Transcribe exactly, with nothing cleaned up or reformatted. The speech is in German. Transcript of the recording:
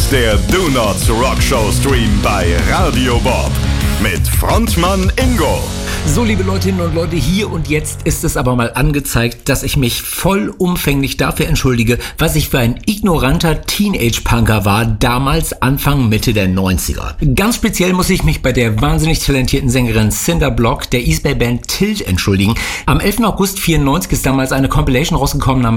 ist der Do Not Rock Show Stream bei Radio Bob mit Frontmann Ingo. So, liebe Leutinnen und Leute, hier und jetzt ist es aber mal angezeigt, dass ich mich vollumfänglich dafür entschuldige, was ich für ein ignoranter Teenage-Punker war, damals Anfang, Mitte der neunziger. Ganz speziell muss ich mich bei der wahnsinnig talentierten Sängerin Cinder Block der East Bay Band Tilt entschuldigen. Am elften August vierundneunzig ist damals eine Compilation rausgekommen